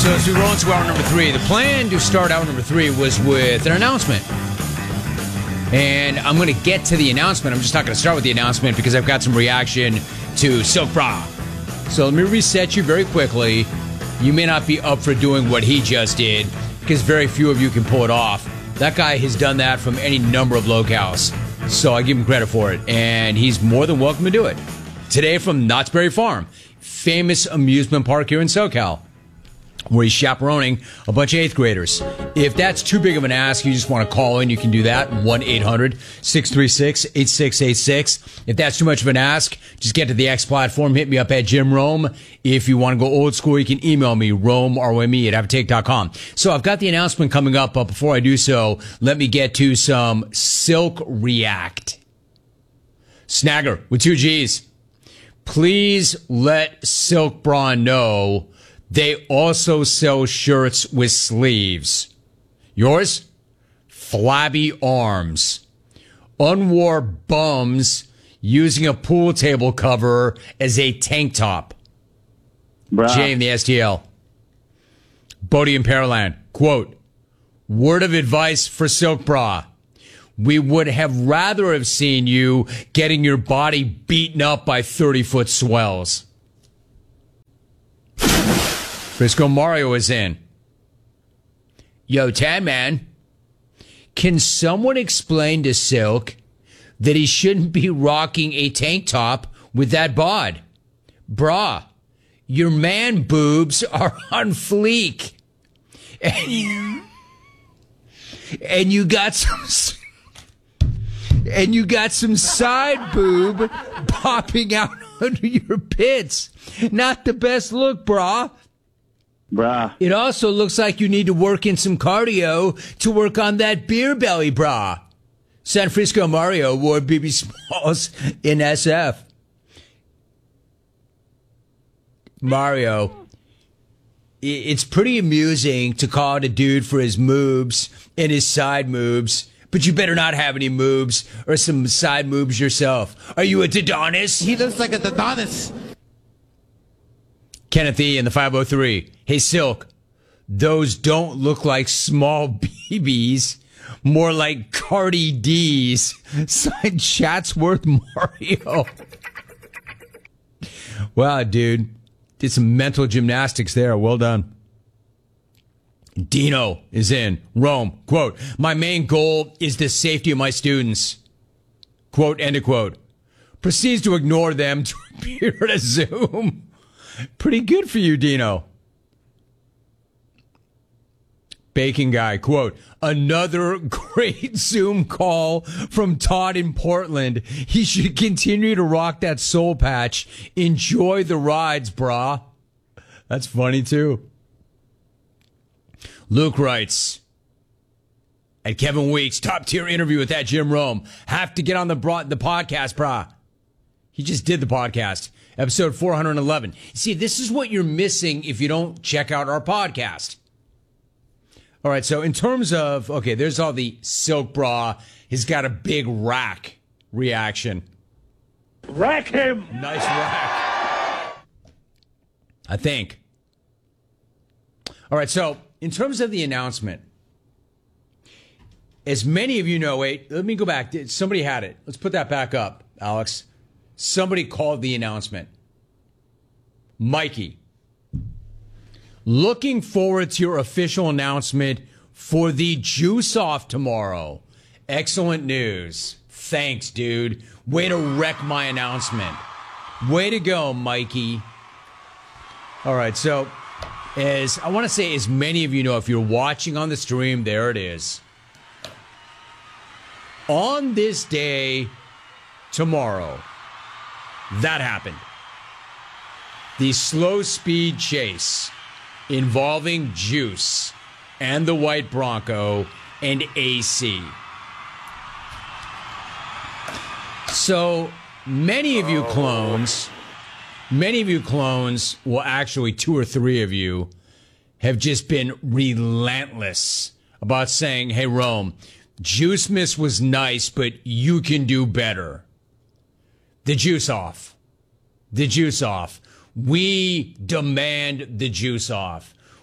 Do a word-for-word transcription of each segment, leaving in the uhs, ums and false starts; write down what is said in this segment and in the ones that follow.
So as we roll into hour number three, the plan to start hour number three was with an announcement. And I'm going to get to the announcement. I'm just not going to start with the announcement because I've got some reaction to Silk Bra. So let me reset you very quickly. You may not be up for doing what he just did because very few of you can pull it off. That guy has done that from any number of locales. So I give him credit for it. And he's more than welcome to do it. Today from Knott's Berry Farm, famous amusement park here in SoCal, where he's chaperoning a bunch of eighth graders. If that's too big of an ask, you just want to call in, you can do that. one eight hundred six three six eight six eight six. If that's too much of an ask, just get to the X platform. Hit me up at Jim Rome. If you want to go old school, you can email me, Rome, R O M E, at avatake dot com. So I've got the announcement coming up, but before I do so, let me get to some Silk React. Snagger with two G's. Please let Silk Bra know they also sell shirts with sleeves. Yours? Flabby arms. Unwore bums using a pool table cover as a tank top. Bruh. Jay in the S T L. Bodie in Pearland. Quote, word of advice for Silk Bra. We would have rather have seen you getting your body beaten up by thirty-foot swells. Frisco Mario is in. Yo, Tan Man, can someone explain to Silk that he shouldn't be rocking a tank top with that bod? Brah, your man boobs are on fleek. And you, and you got some... And you got some side boob popping out under your pits. Not the best look, brah. Bruh. It also looks like you need to work in some cardio to work on that beer belly, brah. San Francisco Mario wore B B Smalls in S F. Mario, it's pretty amusing to call it a dude for his moves and his side moves. But you better not have any moves or some side moves yourself. Are you a Dodonis? He looks like a Dodonis. Kenneth E. in the five oh three. Hey, Silk, those don't look like small B Bs. More like Cardi D's. Signed Chatsworth Mario. Wow, dude. Did some mental gymnastics there. Well done. Dino is in. Rome, quote, my main goal is the safety of my students. Quote, end of quote. Proceeds to ignore them to appear at a Zoom. Pretty good for you, Dino. Bacon Guy, quote, another great Zoom call from Todd in Portland. He should continue to rock that soul patch. Enjoy the rides, brah. That's funny, too. Luke writes, at Kevin Weeks, top tier interview with that Jim Rome. Have to get on the broad, the podcast, brah. He just did the podcast, episode four eleven. See, this is what you're missing if you don't check out our podcast. All right, so in terms of, okay, there's all the Silk Bra. He's got a big rack reaction. Rack him! Nice rack. I think. All right, so in terms of the announcement, as many of you know, wait, let me go back. Somebody had it. Let's put that back up, Alex. Somebody called the announcement. Mikey. Looking forward to your official announcement for the Juice Off tomorrow. Excellent news. Thanks, dude. Way to wreck my announcement. Way to go, Mikey. All right, so as I want to say, as many of you know, if you're watching on the stream, there it is. On this day tomorrow, that happened. The slow speed chase involving Juice and the White Bronco and A C. So many of you clones, many of you clones, well, actually two or three of you have just been relentless about saying, hey, Rome, Juice Miss was nice, but you can do better. The Juice Off. The Juice Off. We demand the Juice Off.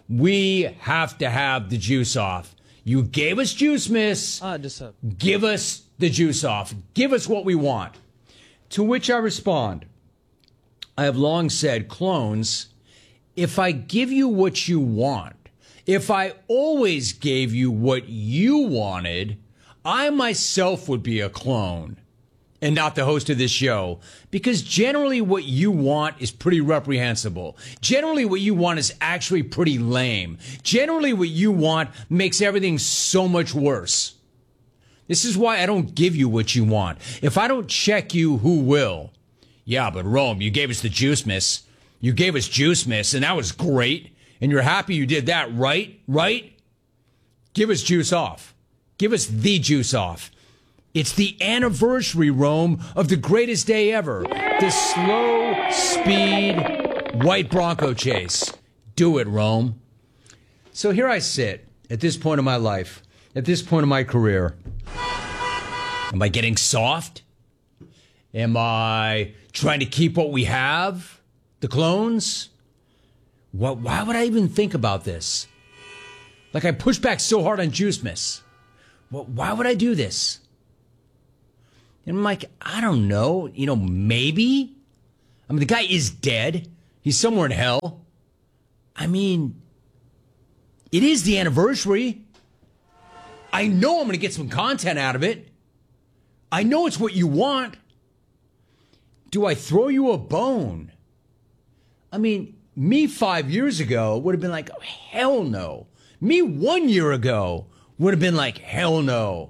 We have to have the juice off. You gave us juice, miss. Ah, just a- Give us the juice off. Give us what we want. To which I respond, I have long said, clones, if I give you what you want, if I always gave you what you wanted, I myself would be a clone and not the host of this show, because generally what you want is pretty reprehensible. Generally what you want is actually pretty lame. Generally what you want makes everything so much worse. This is why I don't give you what you want. If I don't check you, who will? Yeah, but Rome, you gave us the juice, miss. You gave us juice, miss, and that was great. And you're happy you did that, right? Right? Give us juice off. Give us the juice off. It's the anniversary, Rome, of the greatest day ever. The slow speed white Bronco chase. Do it, Rome. So here I sit at this point in my life, at this point in my career. Am I getting soft? Am I trying to keep what we have? The clones? What, why would I even think about this? Like I pushed back so hard on Juice Miss. What, why would I do this? And I'm like, I don't know. You know, maybe. I mean, the guy is dead. He's somewhere in hell. I mean, it is the anniversary. I know I'm going to get some content out of it. I know it's what you want. Do I throw you a bone? I mean, me five years ago would have been like, oh, hell no. Me one year ago would have been like, hell no.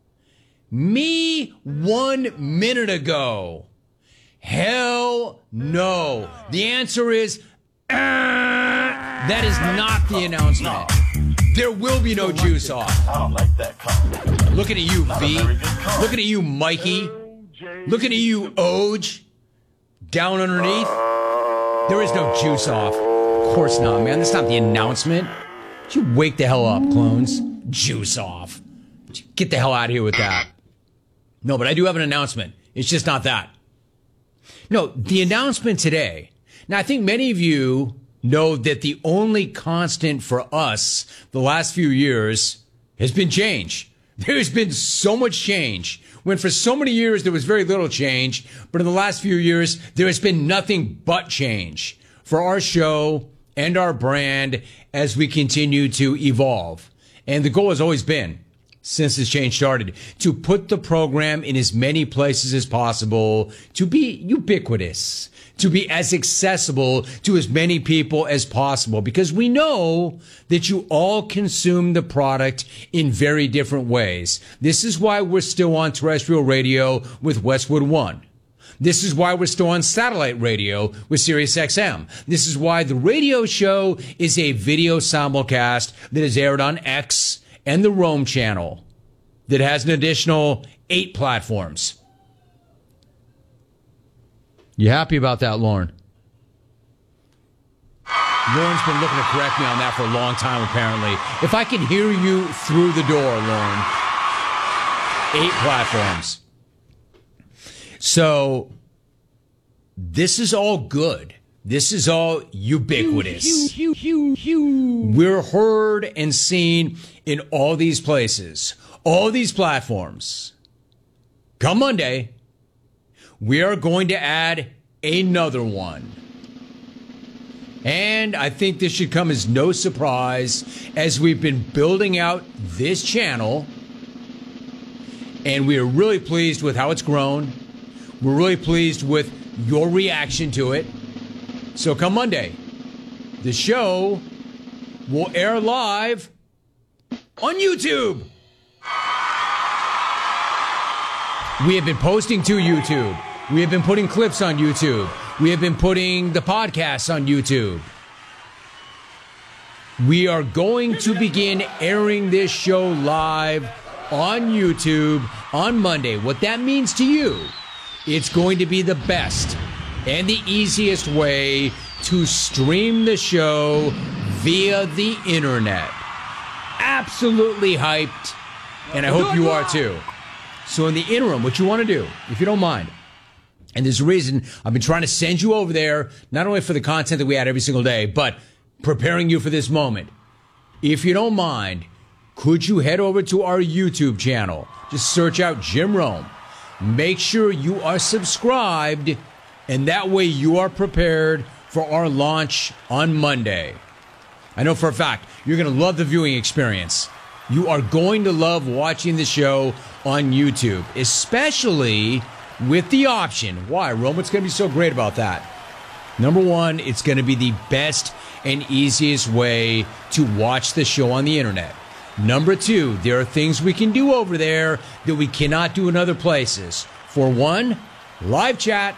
Me one minute ago, hell no. The answer is, uh, that is not the announcement. There will be no juice off. I don't like that comment. Looking at you, V. Looking at you, Mikey. Looking at you, Oj. Down underneath. There is no juice off. Of course not, man. That's not the announcement. You wake the hell up, clones. Juice off. Get the hell out of here with that. No, but I do have an announcement. It's just not that. No, the announcement today. Now, I think many of you know that the only constant for us the last few years has been change. There's been so much change. When for so many years there was very little change, but in the last few years there has been nothing but change for our show and our brand as we continue to evolve. And the goal has always been, since this change started, to put the program in as many places as possible, to be ubiquitous, to be as accessible to as many people as possible, because we know that you all consume the product in very different ways. This is why we're still on terrestrial radio with Westwood One. This is why we're still on satellite radio with SiriusXM. This is why the radio show is a video simulcast that is aired on X and the Rome channel that has an additional eight platforms. You happy about that, Lauren? Lauren's been looking to correct me on that for a long time, apparently. If I can hear you through the door, Lauren. Eight platforms. So, this is all good. This is all ubiquitous. We're heard and seen in all these places, all these platforms. Come Monday, we are going to add another one. And I think this should come as no surprise as we've been building out this channel. And we are really pleased with how it's grown. We're really pleased with your reaction to it. So come Monday, the show will air live on YouTube. We have been posting to YouTube. We have been putting clips on YouTube. We have been putting the podcasts on YouTube. We are going to begin airing this show live on YouTube on Monday. What that means to you, it's going to be the best and the easiest way to stream the show via the internet. Absolutely hyped, and I hope you are too. So in the interim, what you want to do, if you don't mind, and there's a reason I've been trying to send you over there, not only for the content that we add every single day, but preparing you for this moment. If you don't mind, could you head over to our YouTube channel? Just search out Jim Rome. Make sure you are subscribed, and that way you are prepared for our launch on Monday. I know for a fact you're going to love the viewing experience. You are going to love watching the show on YouTube, especially with the option. Why, Rome? What's going to be so great about that? Number one, it's going to be the best and easiest way to watch the show on the internet. Number two, there are things we can do over there that we cannot do in other places. For one, live chat.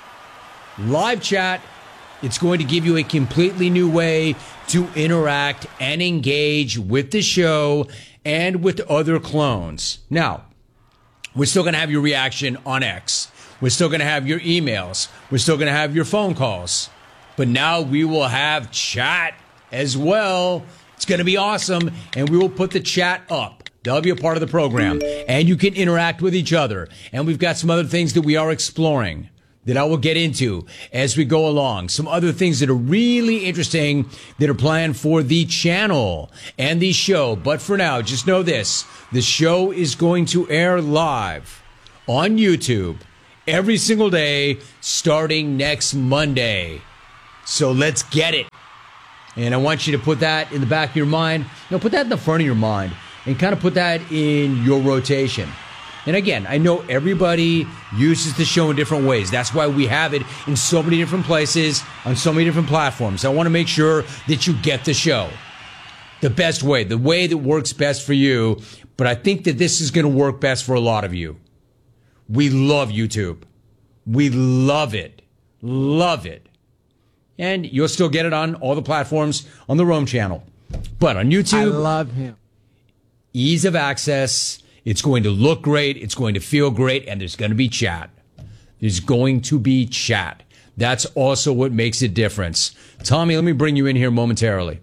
Live chat. It's going to give you a completely new way to interact and engage with the show and with other clones. Now, we're still going to have your reaction on X. We're still going to have your emails. We're still going to have your phone calls. But now we will have chat as well. It's going to be awesome. And we will put the chat up. That'll be a part of the program. And you can interact with each other. And we've got some other things that we are exploring that I will get into as we go along. Some other things that are really interesting that are planned for the channel and the show. But for now, just know this. The show is going to air live on YouTube every single day starting next Monday. So let's get it. And I want you to put that in the back of your mind. No, put that in the front of your mind and kind of put that in your rotation. And again, I know everybody uses the show in different ways. That's why we have it in so many different places, on so many different platforms. I want to make sure that you get the show the best way, the way that works best for you. But I think that this is going to work best for a lot of you. We love YouTube. We love it. Love it. And you'll still get it on all the platforms on the Rome channel. But on YouTube, I love him. Ease of access. It's going to look great. It's going to feel great. And there's going to be chat. There's going to be chat. That's also what makes a difference. Tommy, let me bring you in here momentarily.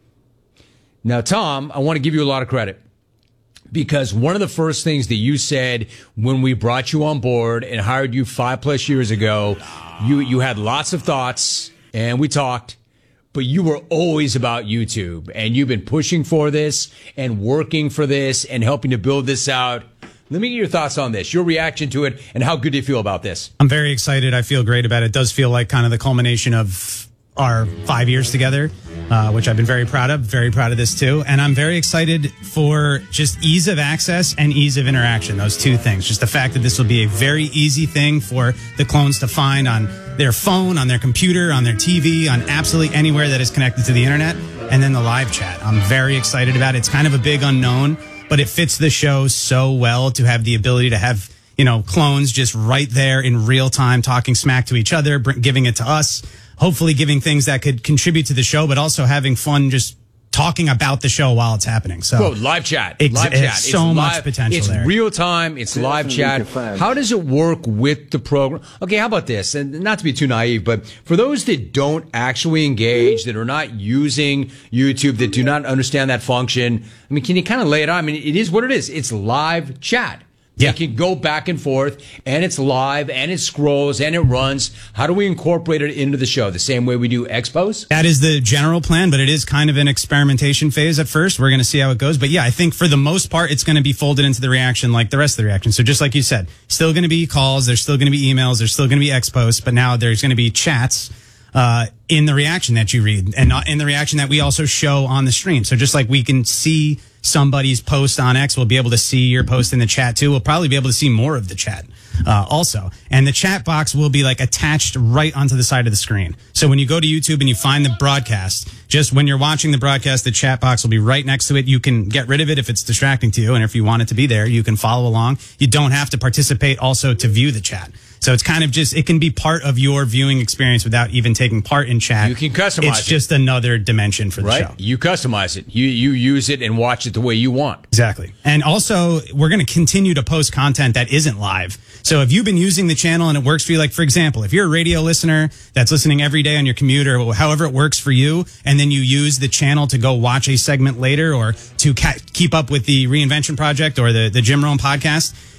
Now, Tom, I want to give you a lot of credit. Because one of the first things that you said when we brought you on board and hired you five plus years ago, you, you had lots of thoughts and we talked. But you were always about YouTube, and you've been pushing for this and working for this and helping to build this out. Let me get your thoughts on this, your reaction to it, and how good do you feel about this? I'm very excited. I feel great about it. It does feel like kind of the culmination of our five years together, uh, which I've been very proud of. Very proud of this, too. And I'm very excited for just ease of access and ease of interaction, those two things. Just the fact that this will be a very easy thing for the clones to find on their phone, on their computer, on their T V, on absolutely anywhere that is connected to the internet, and then the live chat. I'm very excited about it. It's kind of a big unknown, but it fits the show so well to have the ability to have, you know, clones just right there in real time talking smack to each other, giving it to us, hopefully giving things that could contribute to the show, but also having fun just talking about the show while it's happening. So, Bro, live chat. It's, live it's chat. so it's much live, potential it's there. It's real time. It's live chat. How does it work with the program? Okay, how about this? And not to be too naive, but for those that don't actually engage, that are not using YouTube, that do not understand that function, I mean, can you kind of lay it out? I mean, it is what it is. It's live chat. Yeah. It can go back and forth, and it's live, and it scrolls, and it runs. How do we incorporate it into the show? The same way we do Expos? That is the general plan, but it is kind of an experimentation phase at first. We're going to see how it goes. But yeah, I think for the most part, it's going to be folded into the reaction like the rest of the reaction. So just like you said, still going to be calls, there's still going to be emails, there's still going to be Expos, but now there's going to be chats uh in the reaction that you read and not in the reaction that we also show on the stream. So just like we can see somebody's post on X, we'll be able to see your post in the chat too. We'll probably be able to see more of the chat uh, also. And the chat box will be like attached right onto the side of the screen. So when you go to YouTube and you find the broadcast, just when you're watching the broadcast, the chat box will be right next to it. You can get rid of it if it's distracting to you. And if you want it to be there, you can follow along. You don't have to participate also to view the chat. So it's kind of just, it can be part of your viewing experience without even taking part in chat. You can customize it. It's just another dimension for the right? show. You customize it. You you use it and watch it the way you want. Exactly. And also, we're going to continue to post content that isn't live. So if you've been using the channel and it works for you, like for example, if you're a radio listener that's listening every day on your commute or however it works for you, and then you use the channel to go watch a segment later or to ca- keep up with the Reinvention Project or the, the Jim Rome podcast,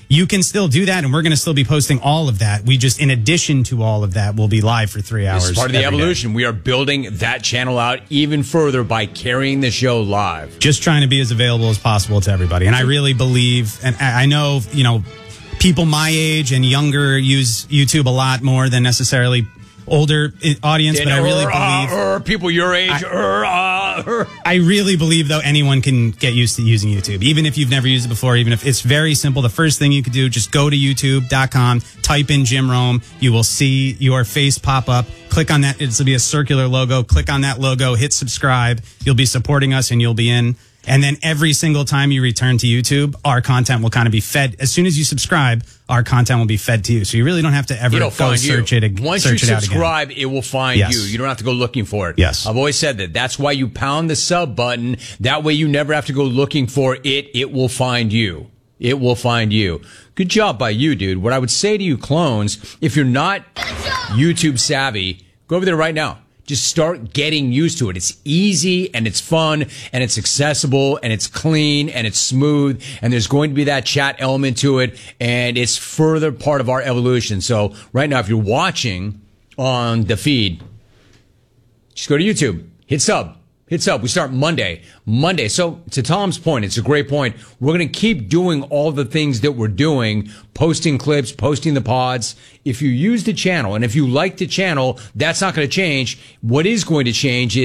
you can still do that, and we're going to still be posting all of that. We just, in addition to all of that, we'll be live for three hours. This is part of the every day. evolution. We are building that channel out even further by carrying the show live. Just trying to be as available as possible to everybody. And I really believe, and I I know, you know, people my age and younger use YouTube a lot more than necessarily older audience, And, but I really er, uh, believe er, people your age. I- er, uh, er. I really believe, though, anyone can get used to using YouTube, even if you've never used it before, even if it's very simple. The first thing you could do, just go to youtube dot com, type in Jim Rome. You will see your face pop up. Click on that. It'll be a circular logo. Click on that logo, hit subscribe. You'll be supporting us and you'll be in. And then every single time you return to YouTube, our content will kind of be fed. As soon as you subscribe, our content will be fed to you. So you really don't have to ever It'll go find search you. it again. Once search you it out again. subscribe, it will find Yes. you. You don't have to go looking for it. Yes. I've always said that. That's why you pound the sub button. That way you never have to go looking for it. It will find you. It will find you. Good job by you, dude. What I would say to you clones, if you're not YouTube savvy, go over there right now. Just start getting used to it. It's easy and it's fun and it's accessible and it's clean and it's smooth and there's going to be that chat element to it and it's further part of our evolution. So right now, if you're watching on the feed, just go to YouTube, hit sub. Hit sub. We start Monday. Monday. So to Tom's point, it's a great point. We're going to keep doing all the things that we're doing, posting clips, posting the pods. If you use the channel and if you like the channel, that's not going to change. What is going to change is